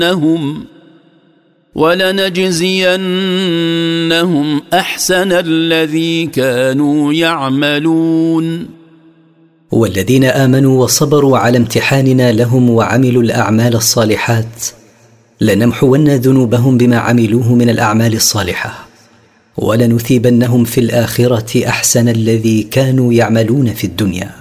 ولنجزينهم أحسن الذي كانوا يعملون. والذين آمنوا وصبروا على امتحاننا لهم وعملوا الأعمال الصالحات لنمحون ذنوبهم بما عملوه من الأعمال الصالحة، ولنثيبنهم في الآخرة أحسن الذي كانوا يعملون في الدنيا.